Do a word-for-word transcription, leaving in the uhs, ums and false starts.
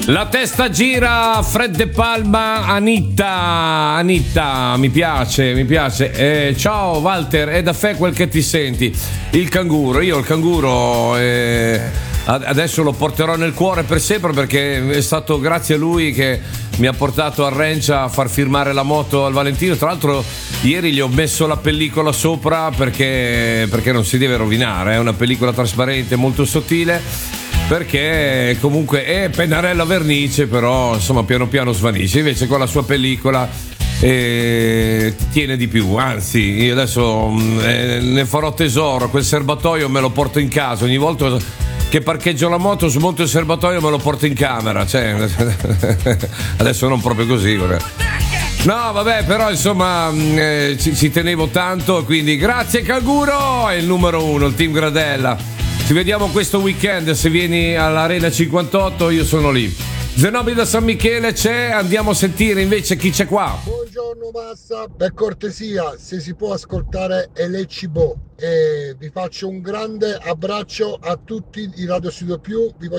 La testa gira, Fred De Palma, Anitta, Anitta, mi piace, mi piace. Eh, ciao Walter, è da fe quel che ti senti. Il canguro, io il canguro eh, adesso lo porterò nel cuore per sempre, perché è stato grazie a lui che mi ha portato a Rencia a far firmare la moto al Valentino. Tra l'altro ieri gli ho messo la pellicola sopra perché, perché non si deve rovinare, è una pellicola trasparente molto sottile, perché comunque è pennarello a vernice, però insomma piano piano svanisce. Invece con la sua pellicola eh, tiene di più, anzi io adesso eh, ne farò tesoro. Quel serbatoio me lo porto in casa, ogni volta che parcheggio la moto smonto il serbatoio, me lo porto in camera, cioè, adesso non proprio così, no vabbè, però insomma eh, ci, ci tenevo tanto, quindi grazie canguro, è il numero uno, il team Gradella. Ci vediamo questo weekend, se vieni all'Arena cinquantotto io sono lì. Zenobi da San Michele c'è, andiamo a sentire invece chi c'è qua. Buongiorno Massa, per cortesia se si può ascoltare Elecci Bo, e vi faccio un grande abbraccio a tutti i Radio Studio Più, vi voglio